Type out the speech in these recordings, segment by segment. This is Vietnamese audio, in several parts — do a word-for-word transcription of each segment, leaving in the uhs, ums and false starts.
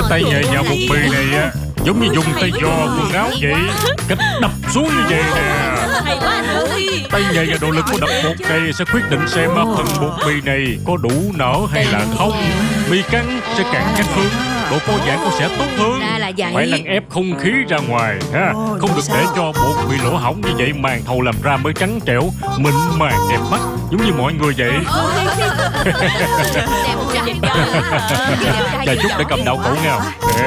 tay nghề dạo bột mì này á giống như dùng tay giò quần áo vậy. Cách đập xuống như vậy nè. Hay quá anh ơi. Tay nghề và độ lực của đập bột này sẽ quyết định xem phần bột mì này có đủ nở hay là không. Mì căng sẽ càng chắc hơn, độ co giãn cũng sẽ tốt hơn. Ra là vậy. Phải lăn ép không khí ra ngoài ha. Không được để cho bột bị lỗ hổng, như vậy màn thầu làm ra mới trắng trẻo, mịn màng đẹp mắt, giống như mọi người vậy. Chờ chút để cầm đạo cụ nha.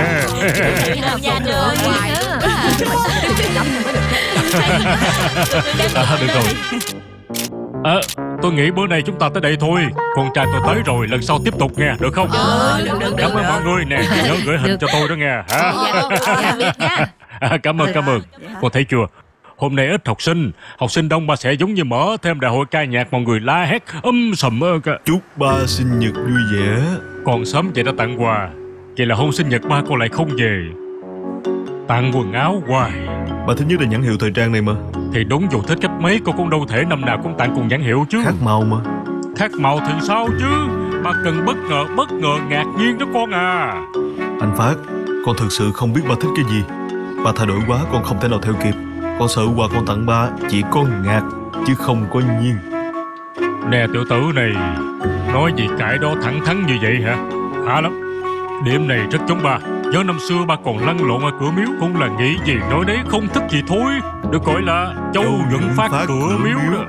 À, được rồi. À, tôi nghĩ bữa nay chúng ta tới đây thôi. Con trai tôi tới rồi, lần sau tiếp tục nghe, được không? Cảm ơn mọi người nè, nhớ gửi hình cho tôi đó nghe. Hả? À, cảm ơn, cảm ơn. Con thấy chưa? Hôm nay ít học sinh, học sinh đông ba sẽ giống như mở thêm đại hội ca nhạc, mọi người la hét um sùm ơ cả. Chúc ba sinh nhật vui vẻ. Còn sớm vậy đã tặng quà, vậy là hôm sinh nhật ba con lại không về. Tặng quần áo hoài. Ba thích nhất là nhãn hiệu thời trang này mà. Thì đúng, dù thích cách mấy cô cũng đâu thể năm nào cũng tặng cùng nhãn hiệu chứ. Khác màu mà. Khác màu thì sao chứ? Ba cần bất ngờ, bất ngờ, ngạc nhiên đó con à. Anh Phát, con thực sự không biết ba thích cái gì. Ba thay đổi quá con không thể nào theo kịp. Con sợ quà con tặng ba chỉ có ngạc chứ không có nhiên. Nè tiểu tử này, nói gì cãi đó thẳng thắn như vậy hả? Hả lắm. Điểm này rất giống ba. Nhớ năm xưa ba còn lăn lộn ở cửa miếu, cũng là nghĩ gì nói đấy, không thích gì thôi. Được gọi là châu nhuận phát, phát cửa, cửa miếu, miếu đó.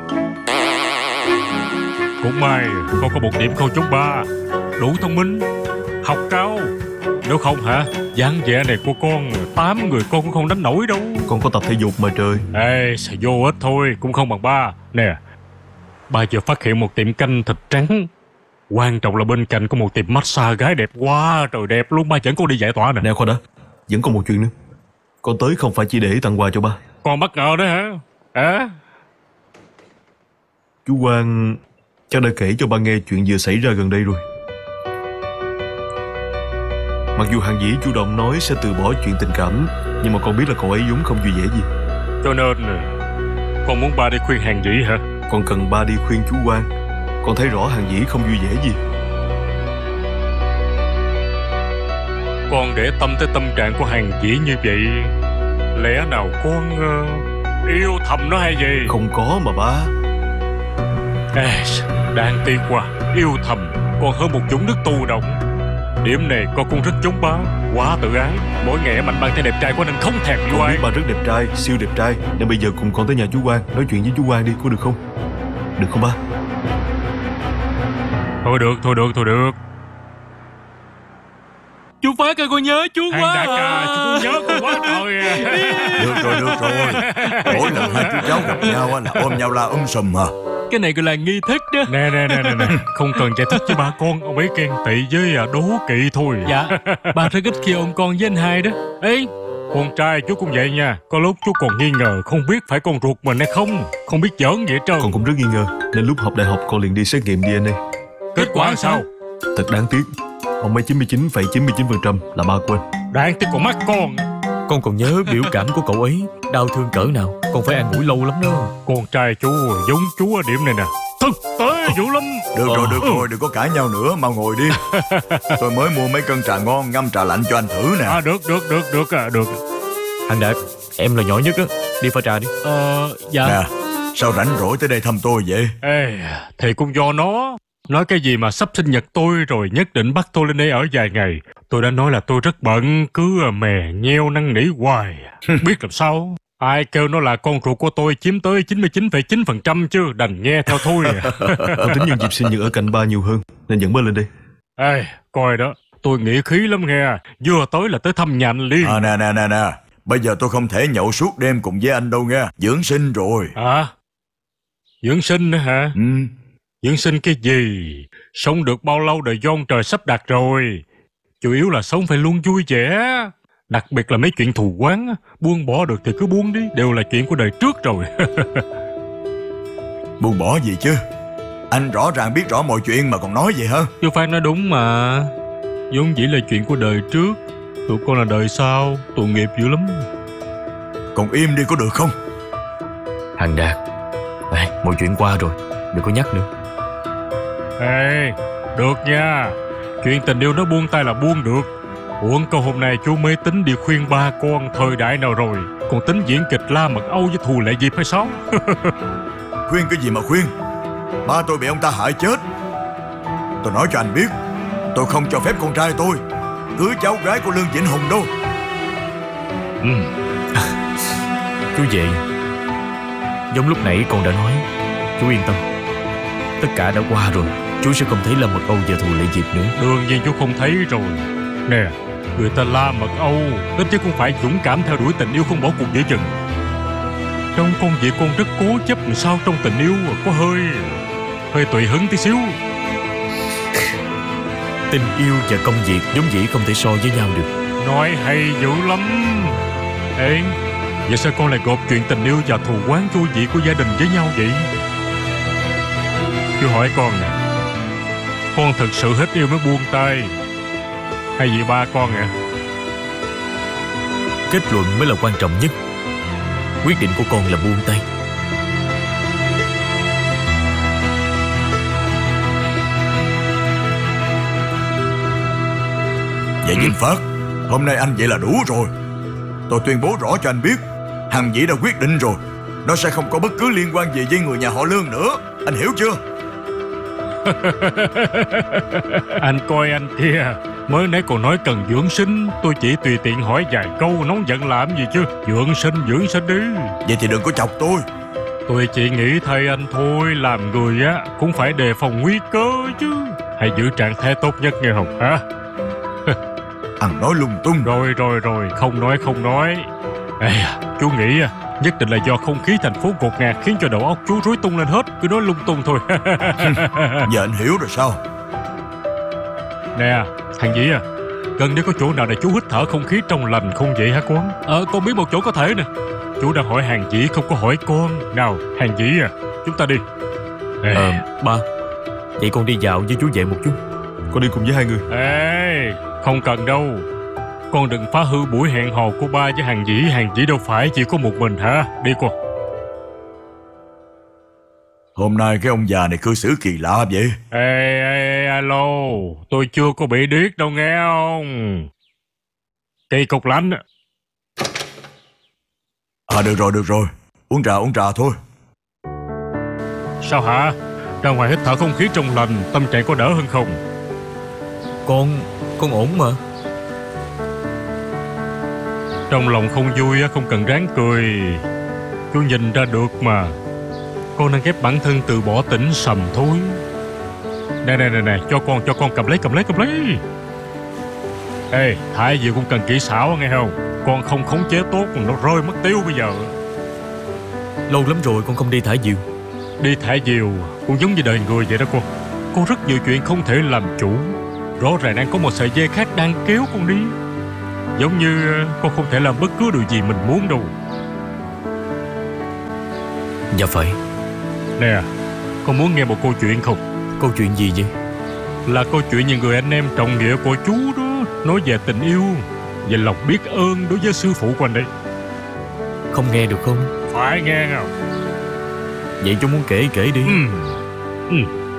Cũng may con có một điểm không giống ba. Đủ thông minh, học cao. Nếu không hả, dáng vẻ này của con tám người con cũng không đánh nổi đâu. Con có tập thể dục mà trời. Ê, sẽ vô ích thôi, cũng không bằng ba. Nè, ba vừa phát hiện một tiệm canh thịt trắng. Quan trọng là bên cạnh có một tiệm massage gái đẹp quá trời đẹp luôn. Ba dẫn con đi giải tỏa nè. Nè khoan đã, vẫn còn một chuyện nữa. Con tới không phải chỉ để tặng quà cho ba. Con bất ngờ đó hả? À? Chú Quang chắc đã kể cho ba nghe chuyện vừa xảy ra gần đây rồi. Mặc dù Hàng Vĩ chủ động nói sẽ từ bỏ chuyện tình cảm, nhưng mà con biết là cậu ấy vốn không vui vẻ gì. Cho nên con muốn ba đi khuyên Hàng Vĩ hả? Con cần ba đi khuyên chú Quang. Con thấy rõ Hàng Vĩ không vui vẻ gì. Con để tâm tới tâm trạng của Hàng Vĩ như vậy, lẽ nào con uh, yêu thầm nó hay gì? Không có mà ba. Ê, đáng tiếc quá. Yêu thầm còn hơn một dũng nước tù động. Điểm này con cũng rất giống ba. Quá tự ái, mỗi ngày em mạnh bằng tay đẹp trai quá nên không thèm yêu ai. ai. Biết ba rất đẹp trai, siêu đẹp trai, nên bây giờ cùng con tới nhà chú Quang nói chuyện với chú Quang đi, có được không? Được không ba? Thôi được, thôi được, thôi được. Chú Phát ơi, con nhớ chú Hàng quá đại ca, à. chú cũng nhớ con quá trời à. Được rồi, được rồi. Mỗi lần hai chú cháu gặp nhau là ôm nhau la um sùm à. Cái này gọi là nghi thức đó. Nè nè nè nè nè, không cần giải thích với ba con, ông ấy ghen tị với à, đố kỵ thôi. Dạ, ba rất ít khi ôm con với anh hai đó. Ê, con trai chú cũng vậy nha. Có lúc chú còn nghi ngờ không biết phải con ruột mình hay không. Không biết giỡn vậy trơn. Con cũng rất nghi ngờ, nên lúc học đại học con liền đi xét nghiệm đê en a. Kết quả sao? Thật đáng tiếc, ông ấy chín mươi chín phẩy chín mươi chín phần trăm là ba của anh. Đáng tiếc con mắt con. Con còn nhớ biểu cảm của cậu ấy đau thương cỡ nào. Con phải ăn ủi lâu lắm đó. Con trai chú giống chú ở điểm này nè. Thực tế dữ lắm. Được rồi, được rồi, đừng có cãi nhau nữa, mau ngồi đi. Tôi mới mua mấy cân trà ngon, ngâm trà lạnh cho anh thử nè. À được, được, được, được, à, được. Hàng Đạt, em là nhỏ nhất á, đi pha trà đi. Ờ, dạ. Nè, sao rảnh rỗi tới đây thăm tôi vậy? Ê, thì cũng do nó. Nói cái gì mà sắp sinh nhật tôi rồi nhất định bắt tôi lên đây ở vài ngày. Tôi đã nói là tôi rất bận, cứ mè nheo năn nỉ hoài. Biết làm sao. Ai kêu nó là con ruột của tôi chiếm tới chín mươi chín phẩy chín phần trăm chứ, đành nghe theo thôi. Con tính nhân dịp sinh nhật ở cạnh ba nhiều hơn, nên dẫn ba lên đây. Ê, coi đó, tôi nghĩ khí lắm nghe. Vừa tới là tới thăm nhà anh liền. À nè nè nè nè, bây giờ tôi không thể nhậu suốt đêm cùng với anh đâu nghe. Dưỡng sinh rồi. À, dưỡng sinh nữa hả? Ừ. Dưỡng sinh cái gì? Sống được bao lâu đời giông trời sắp đặt rồi. Chủ yếu là sống phải luôn vui vẻ. Đặc biệt là mấy chuyện thù oán, buông bỏ được thì cứ buông đi, đều là chuyện của đời trước rồi. Buông bỏ gì chứ? Anh rõ ràng biết rõ mọi chuyện mà còn nói vậy hả? Chú Phan nói đúng mà. Vốn dĩ là chuyện của đời trước, tụi con là đời sau, tội nghiệp dữ lắm. Còn im đi có được không? Hàng Đạt, này, mọi chuyện qua rồi, đừng có nhắc nữa. Ê, được nha. Chuyện tình yêu nó buông tay là buông được. Uổng câu hôm nay chú mới tính đi khuyên ba con thời đại nào rồi, còn tính diễn kịch La Mật Âu với Thù Lệ Diệp hay sao? Khuyên cái gì mà khuyên? Ba tôi bị ông ta hại chết. Tôi nói cho anh biết, tôi không cho phép con trai tôi cưới cháu gái của Lương Vĩnh Hùng đâu. Ừ. Chú về. Giống lúc nãy con đã nói, chú yên tâm, tất cả đã qua rồi. Chú sẽ không thấy La Mật Âu và Thù Lệ Diệp nữa. Đương nhiên chú không thấy rồi. Nè, người ta La Mật Âu ít chứ không phải dũng cảm theo đuổi tình yêu không bỏ cuộc giữa chừng. Trong công việc con rất cố chấp, làm sao trong tình yêu có hơi hơi tùy hứng tí xíu. Tình yêu và công việc giống dĩ không thể so với nhau được. Nói hay dữ lắm. Ê, vậy sao con lại gộp chuyện tình yêu và thù oán vô vị của gia đình với nhau vậy? Chú hỏi con nè, con thực sự hết yêu mới buông tay, hay vì ba con nè? Kết luận mới là quan trọng nhất. Quyết định của con là buông tay. Vậy Vinh Phát, hôm nay anh vậy là đủ rồi. Tôi tuyên bố rõ cho anh biết, Hằng Vĩ đã quyết định rồi, nó sẽ không có bất cứ liên quan gì với người nhà họ Lương nữa. Anh hiểu chưa? Anh coi anh kia, mới nãy còn nói cần dưỡng sinh, tôi chỉ tùy tiện hỏi vài câu, nóng giận làm gì chứ. Dưỡng sinh, dưỡng sinh đi. Vậy thì đừng có chọc tôi. Tôi chỉ nghĩ thay anh thôi, làm người á cũng phải đề phòng nguy cơ chứ. Hãy giữ trạng thái tốt nhất nghe Hồng hả? Anh nói lung tung. Rồi rồi rồi, không nói không nói. Ê, chú nghĩ à, nhất định là do không khí thành phố ngột ngạt khiến cho đầu óc chú rối tung lên hết. Cứ nói lung tung thôi. Giờ anh hiểu rồi sao? Nè, thằng Vĩ à, gần đây có chỗ nào để chú hít thở không khí trong lành không vậy hả con? Ờ, con biết một chỗ có thể nè. Chú đang hỏi Hàng Vĩ không có hỏi con. Nào, Hàng Vĩ à, chúng ta đi. Ê. Ờ, ba, vậy con đi dạo với chú về một chút. Con đi cùng với hai người. Ê, không cần đâu. Con đừng phá hư buổi hẹn hò của ba với Hàng Vĩ. Hàng Vĩ đâu phải chỉ có một mình hả? Đi con. Hôm nay cái ông già này cư xử kỳ lạ vậy. Ê, ê, alo, tôi chưa có bị điếc đâu nghe không? Kỳ cục lắm. À được rồi, được rồi. Uống trà, uống trà thôi. Sao hả? Ra ngoài hít thở không khí trong lành, tâm trạng có đỡ hơn không? Con, con ổn mà. Trong lòng không vui không cần ráng cười. Chú nhìn ra được mà. Con đang ghép bản thân từ bỏ tỉnh sầm thôi. Nè nè nè nè, cho con, cho con cầm lấy, cầm lấy, cầm lấy. Ê, thả diều cũng cần kỹ xảo nghe không? Con không khống chế tốt, nó rơi mất tiêu bây giờ. Lâu lắm rồi con không đi thả diều. Đi thả diều cũng giống như đời người vậy đó con. Con rất nhiều chuyện không thể làm chủ. Rõ ràng đang có một sợi dây khác đang kéo con đi. Giống như con không thể làm bất cứ điều gì mình muốn đâu. Dạ phải. Nè, con muốn nghe một câu chuyện không? Câu chuyện gì vậy? Là câu chuyện những người anh em trọng nghĩa của chú đó. Nói về tình yêu, về lòng biết ơn đối với sư phụ của anh đấy. Không nghe được không? Phải nghe không? Vậy chú muốn kể kể đi. Ừ. Ừ.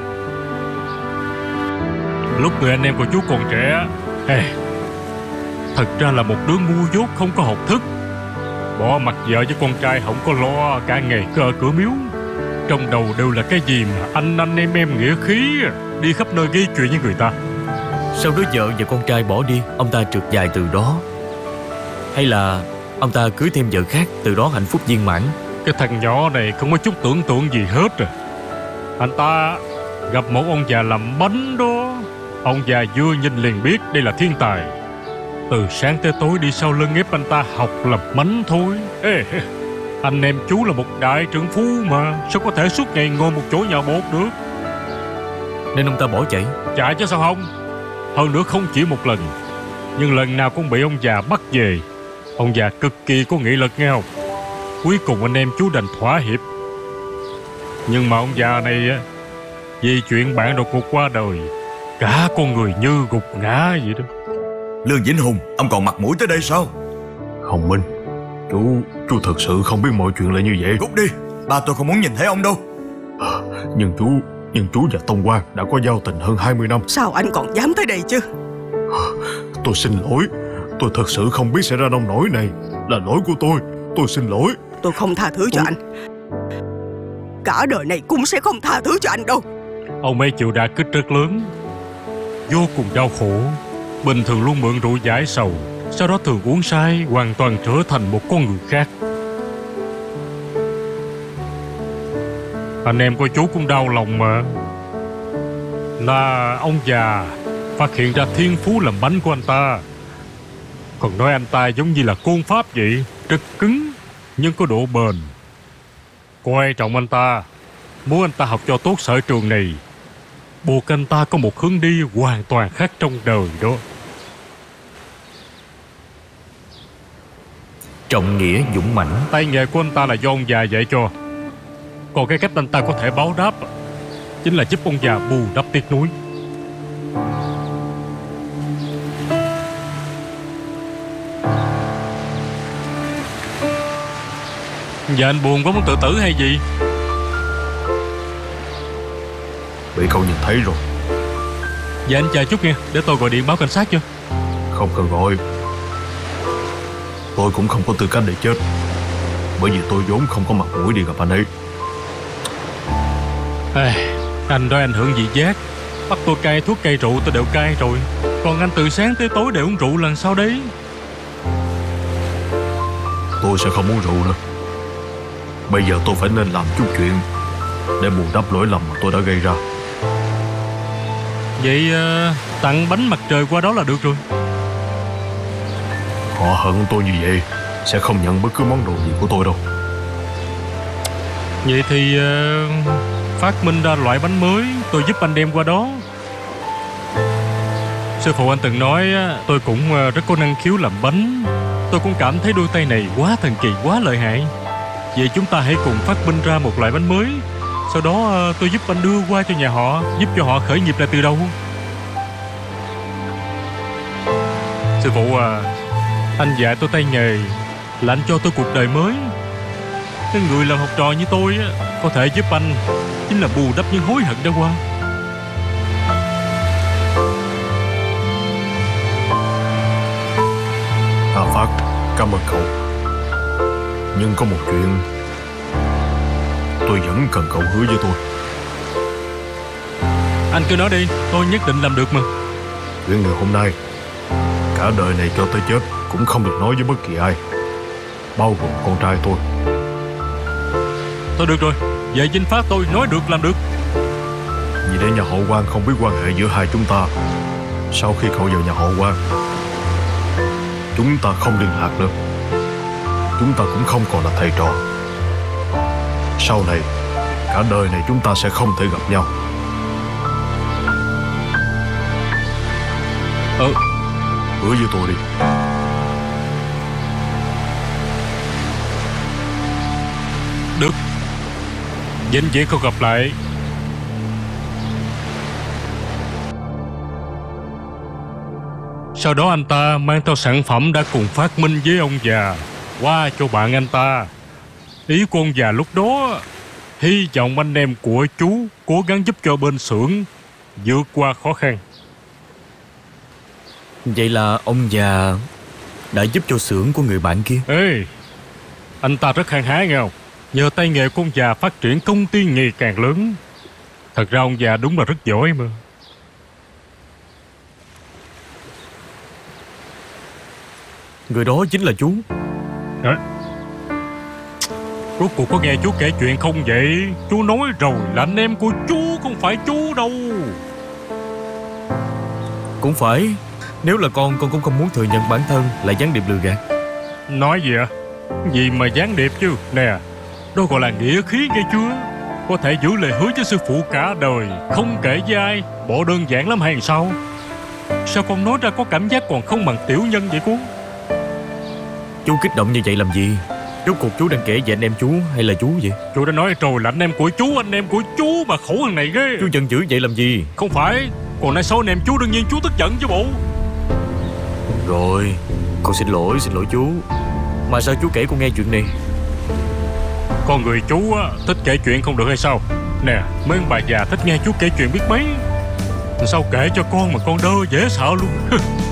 Lúc người anh em của chú còn trẻ, hey, thật ra là một đứa ngu dốt không có học thức. Bỏ mặt vợ với con trai không có lo, cả ngày cứ ở cửa miếu. Trong đầu đều là cái gì mà anh anh em em nghĩa khí, đi khắp nơi gây chuyện với người ta. Sau đó vợ và con trai bỏ đi, ông ta trượt dài từ đó. Hay là ông ta cưới thêm vợ khác, từ đó hạnh phúc viên mãn. Cái thằng nhỏ này không có chút tưởng tượng gì hết à. Anh ta gặp một ông già làm bánh đó. Ông già vừa nhìn liền biết đây là thiên tài. Từ sáng tới tối đi sau lưng ép anh ta học làm bánh thôi. Ê, anh em chú là một đại trưởng phu mà, sao có thể suốt ngày ngồi một chỗ nhà bột được. Nên ông ta bỏ chạy. Chạy chứ sao không. Hơn nữa không chỉ một lần, nhưng lần nào cũng bị ông già bắt về. Ông già cực kỳ có nghị lực nghe không. Cuối cùng anh em chú đành thỏa hiệp. Nhưng mà ông già này á, vì chuyện bạn đột ngột qua đời, cả con người như gục ngã vậy đó. Lương Vĩnh Hùng, ông còn mặt mũi tới đây sao? Hồng Minh, Chú, chú thật sự không biết mọi chuyện là như vậy. Cút đi, ba tôi không muốn nhìn thấy ông đâu. à, Nhưng chú, nhưng chú và Tông Quang đã có giao tình hơn hai mươi năm. Sao anh còn dám tới đây chứ? à, Tôi xin lỗi. Tôi thật sự không biết sẽ ra nông nỗi này. Là lỗi của tôi. Tôi xin lỗi. Tôi không tha thứ cho anh. Cả đời này cũng sẽ không tha thứ cho anh đâu. Ông ấy chịu đả kích rất lớn, vô cùng đau khổ. Bình thường luôn mượn rượu giải sầu, sau đó thường uống say, hoàn toàn trở thành một con người khác. Anh em của chú cũng đau lòng mà. Là ông già phát hiện ra thiên phú làm bánh của anh ta, còn nói anh ta giống như là côn pháp vậy, rất cứng nhưng có độ bền. Coi trọng anh ta, muốn anh ta học cho tốt sở trường này, buộc anh ta có một hướng đi hoàn toàn khác trong đời đó. Trọng nghĩa dũng mãnh. Tay nghề của anh ta là do ông già dạy cho. Còn cái cách anh ta có thể báo đáp chính là giúp ông già bù đắp tiếc nuối. Dạ anh buồn quá muốn tự tử hay gì? Bị cậu nhìn thấy rồi. Dạ anh chờ chút nha, để tôi gọi điện báo cảnh sát cho. Không cần gọi. Tôi cũng không có tư cách để chết, bởi vì tôi vốn không có mặt mũi đi gặp anh ấy. À, anh nói ảnh hưởng vị giác, bắt tôi cai thuốc cai rượu tôi đều cai rồi, còn anh từ sáng tới tối đều uống rượu lần sau đấy. Tôi sẽ không uống rượu nữa. Bây giờ tôi phải nên làm chút chuyện để bù đắp lỗi lầm mà tôi đã gây ra. Vậy uh, tặng bánh mặt trời qua đó là được rồi. Họ hận tôi như vậy sẽ không nhận bất cứ món đồ gì của tôi đâu. Vậy thì uh, phát minh ra loại bánh mới, tôi giúp anh đem qua đó. Sư phụ anh từng nói tôi cũng rất có năng khiếu làm bánh. Tôi cũng cảm thấy đôi tay này quá thần kỳ, quá lợi hại. Vậy chúng ta hãy cùng phát minh ra một loại bánh mới, sau đó tôi giúp anh đưa qua cho nhà họ, giúp cho họ khởi nghiệp lại từ đầu. Sư phụ à, anh dạy tôi tay nghề là anh cho tôi cuộc đời mới. Cái người làm học trò như tôi có thể giúp anh chính là bù đắp những hối hận đã qua. Hà Phát, cảm ơn cậu. Nhưng có một chuyện tôi vẫn cần cậu hứa với tôi. Anh cứ nói đi, tôi nhất định làm được mà. Chuyện ngày hôm nay, cả đời này cho tới chết cũng không được nói với bất kỳ ai, bao gồm con trai tôi. Thôi được rồi, vậy Vinh Phát tôi nói được làm được. Vì để nhà họ Quan không biết quan hệ giữa hai chúng ta, sau khi cậu vào nhà họ Quan, chúng ta không liên lạc nữa. Chúng ta cũng không còn là thầy trò. Sau này, cả đời này chúng ta sẽ không thể gặp nhau. Ờ Hứa với tôi đi. Được. Vĩnh viễn không gặp lại. Sau đó anh ta mang theo sản phẩm đã cùng phát minh với ông già qua cho bạn anh ta. Ý của ông già lúc đó hy vọng anh em của chú cố gắng giúp cho bên xưởng vượt qua khó khăn. Vậy là ông già đã giúp cho xưởng của người bạn kia. Ê, anh ta rất hăng hái nghe không? Nhờ tay nghề của ông già phát triển công ty ngày càng lớn. Thật ra ông già đúng là rất giỏi mà. Người đó chính là chú. Hả? Rốt cuộc có nghe chú kể chuyện không vậy? Chú nói rồi là anh em của chú, không phải chú đâu. Cũng phải. Nếu là con, con cũng không muốn thừa nhận bản thân là gián điệp lừa gạt. Nói gì ạ? Gì mà gián điệp chứ? Nè, đó gọi là nghĩa khí nghe chưa? Có thể giữ lời hứa với sư phụ cả đời, không kể với ai. Bộ đơn giản lắm hay sao? Sao con nói ra có cảm giác còn không bằng tiểu nhân vậy cô? Chú kích động như vậy làm gì? Rốt cuộc chú đang kể về anh em chú hay là chú vậy? Chú đã nói rồi là anh em của chú, anh em của chú mà khổ hơn này ghê. Chú giận dữ vậy làm gì? Không phải, còn nói xấu anh em chú đương nhiên chú tức giận chứ bộ. Rồi, con xin lỗi, xin lỗi chú. Mà sao chú kể con nghe chuyện này? Con người chú á, thích kể chuyện không được hay sao? Nè, mấy ông bà già thích nghe chú kể chuyện biết mấy. Sao kể cho con mà con đơ dễ sợ luôn.